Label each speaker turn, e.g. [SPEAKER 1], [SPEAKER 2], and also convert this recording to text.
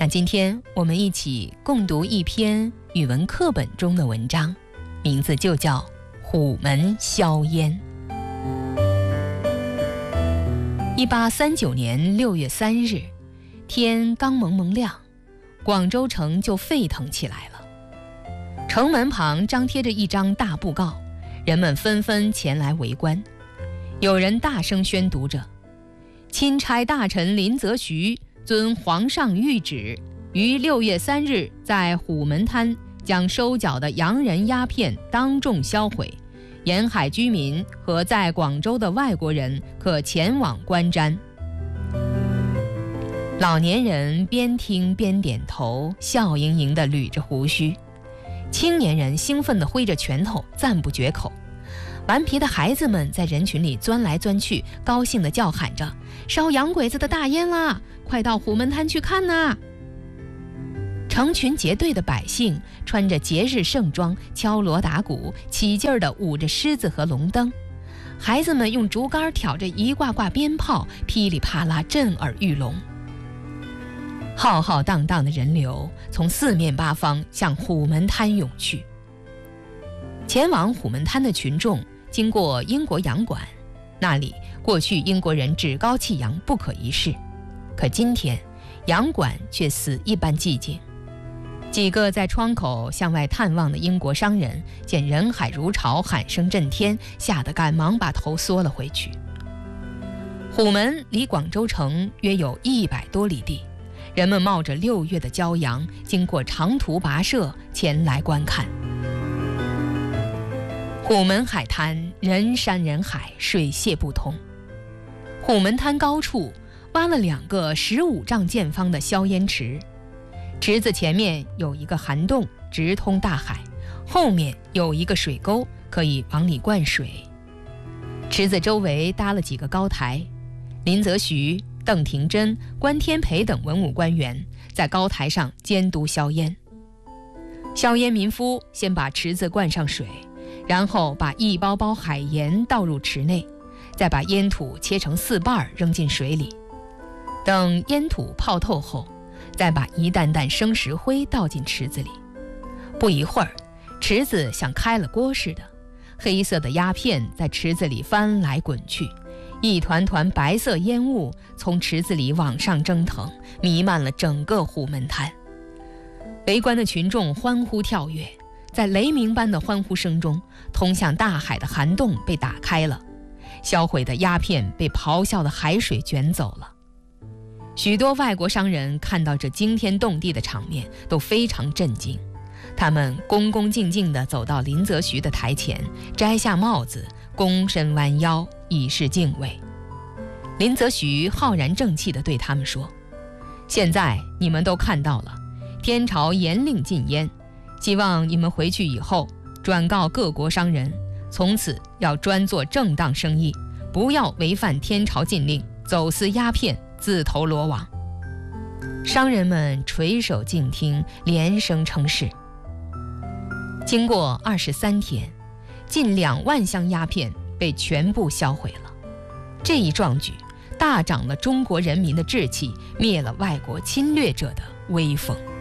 [SPEAKER 1] 那今天我们一起共读一篇语文课本中的文章，名字就叫《虎门销烟》。1839年6月3日，天刚蒙蒙亮，广州城就沸腾起来了。城门旁张贴着一张大布告，人们纷纷前来围观。有人大声宣读着：钦差大臣林则徐遵皇上谕旨，于6月3日在虎门滩将收缴的洋人鸦片当众销毁，沿海居民和在广州的外国人可前往观瞻。老年人边听边点头，笑盈盈地捋着胡须；青年人兴奋地挥着拳头，赞不绝口。顽皮的孩子们在人群里钻来钻去，高兴地叫喊着：烧洋鬼子的大烟啦，快到虎门滩去看呐！成群结队的百姓穿着节日盛装，敲锣打鼓，起劲儿地舞着狮子和龙灯。孩子们用竹竿挑着一挂挂鞭炮，噼里啪啦震耳欲聋。浩浩荡荡的人流从四面八方向虎门滩涌去。前往虎门滩的群众经过英国洋馆，那里过去英国人趾高气扬，不可一世，可今天洋馆却死一般寂静。几个在窗口向外探望的英国商人见人海如潮，喊声震天，吓得赶忙把头缩了回去。虎门离广州城约有100多里地，人们冒着6月的骄阳，经过长途跋涉前来观看。虎门海滩人山人海，水泄不通。虎门滩高处挖了2个15丈见方的硝烟池，池子前面有一个涵洞，直通大海，后面有一个水沟，可以往里灌水。池子周围搭了几个高台，林则徐、邓廷珍、关天培等文武官员在高台上监督硝烟。硝烟民夫先把池子灌上水，然后把一包包海盐倒入池内，再把烟土切成4瓣扔进水里。等烟土泡透后，再把一担担生石灰倒进池子里。不一会儿，池子像开了锅似的，黑色的鸦片在池子里翻来滚去，一团团白色烟雾从池子里往上蒸腾，弥漫了整个虎门滩。围观的群众欢呼跳跃，在雷鸣般的欢呼声中，通向大海的涵洞被打开了，销毁的鸦片被咆哮的海水卷走了。许多外国商人看到这惊天动地的场面，都非常震惊。他们恭恭敬敬地走到林则徐的台前，摘下帽子，躬身弯腰，以示敬畏。林则徐浩然正气地对他们说：现在你们都看到了，天朝严令禁烟，希望你们回去以后转告各国商人，从此要专做正当生意，不要违反天朝禁令，走私鸦片，自投罗网。商人们垂手静听，连声称是。经过23天，近2万箱鸦片被全部销毁了。这一壮举大长了中国人民的志气，灭了外国侵略者的威风。